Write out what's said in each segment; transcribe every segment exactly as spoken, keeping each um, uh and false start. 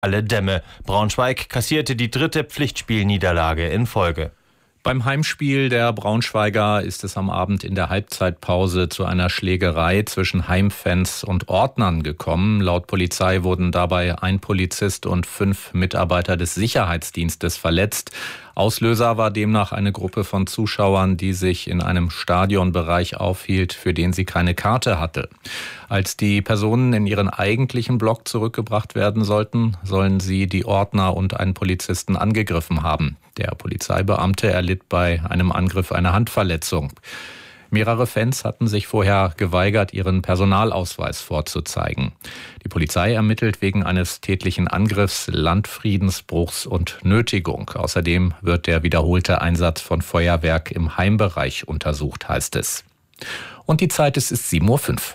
alle Dämme. Braunschweig kassierte die dritte Pflichtspielniederlage in Folge. Beim Heimspiel der Braunschweiger ist es am Abend in der Halbzeitpause zu einer Schlägerei zwischen Heimfans und Ordnern gekommen. Laut Polizei wurden dabei ein Polizist und fünf Mitarbeiter des Sicherheitsdienstes verletzt. Auslöser war demnach eine Gruppe von Zuschauern, die sich in einem Stadionbereich aufhielt, für den sie keine Karte hatte. Als die Personen in ihren eigentlichen Block zurückgebracht werden sollten, sollen sie die Ordner und einen Polizisten angegriffen haben. Der Polizeibeamte erlitt bei einem Angriff eine Handverletzung. Mehrere Fans hatten sich vorher geweigert, ihren Personalausweis vorzuzeigen. Die Polizei ermittelt wegen eines tätlichen Angriffs, Landfriedensbruchs und Nötigung. Außerdem wird der wiederholte Einsatz von Feuerwerk im Heimbereich untersucht, heißt es. Und die Zeit ist, ist sieben Uhr fünf.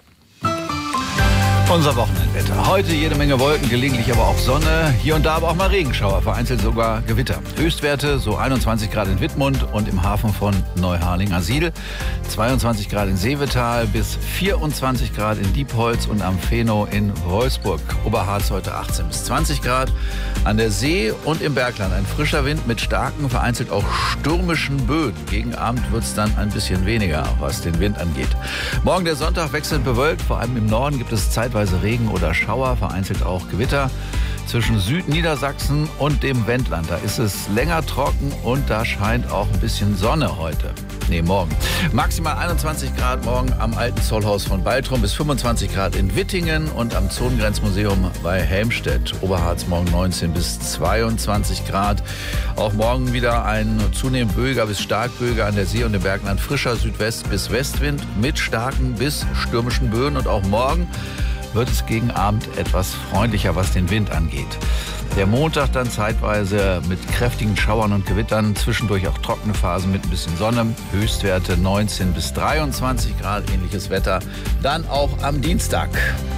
Unser Wochenendwetter. Heute jede Menge Wolken, gelegentlich aber auch Sonne. Hier und da aber auch mal Regenschauer, vereinzelt sogar Gewitter. Höchstwerte so einundzwanzig Grad in Wittmund und im Hafen von Neuharling-Asyl. zweiundzwanzig Grad in Seevetal bis vierundzwanzig Grad in Diepholz und am Feno in Wolfsburg. Oberharz heute achtzehn bis zwanzig Grad. An der See und im Bergland ein frischer Wind mit starken, vereinzelt auch stürmischen Böen. Gegen Abend wird es dann ein bisschen weniger, was den Wind angeht. Morgen der Sonntag wechselnd bewölkt. Vor allem im Norden gibt es zeitweise Regen oder Schauer, vereinzelt auch Gewitter. Zwischen Südniedersachsen und dem Wendland, da ist es länger trocken und da scheint auch ein bisschen Sonne heute. Nee, morgen. Maximal einundzwanzig Grad morgen am alten Zollhaus von Baltrum, bis fünfundzwanzig Grad in Wittingen und am Zonengrenzmuseum bei Helmstedt. Oberharz morgen neunzehn bis zweiundzwanzig Grad. Auch morgen wieder ein zunehmend böiger bis stark böiger an der See und im Bergland. Frischer Südwest- bis Westwind mit starken bis stürmischen Böen. Und auch morgen wird es gegen Abend etwas freundlicher, was den Wind angeht. Der Montag dann zeitweise mit kräftigen Schauern und Gewittern, zwischendurch auch trockene Phasen mit ein bisschen Sonne. Höchstwerte neunzehn bis dreiundzwanzig Grad, ähnliches Wetter. Dann auch am Dienstag.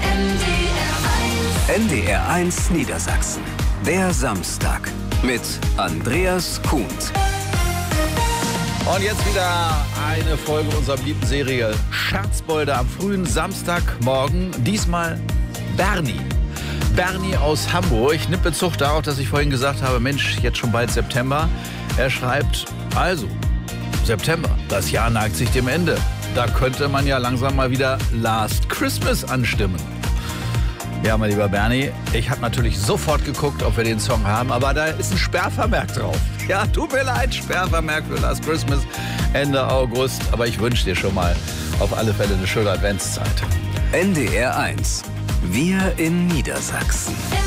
N D R eins Niedersachsen. Der Samstag mit Andreas Kuhns. Und jetzt wieder eine Folge unserer beliebten Serie Scherzbolde am frühen Samstagmorgen. Diesmal Bernie. Bernie aus Hamburg nimmt Bezug darauf, dass ich vorhin gesagt habe, Mensch, jetzt schon bald September. Er schreibt, also, September, das Jahr neigt sich dem Ende. Da könnte man ja langsam mal wieder Last Christmas anstimmen. Ja, mein lieber Bernie, ich habe natürlich sofort geguckt, ob wir den Song haben, aber da ist ein Sperrvermerk drauf. Ja, tut mir leid, Sperrvermerk für Last Christmas Ende August, aber ich wünsche dir schon mal auf alle Fälle eine schöne Adventszeit. N D R eins. Wir in Niedersachsen.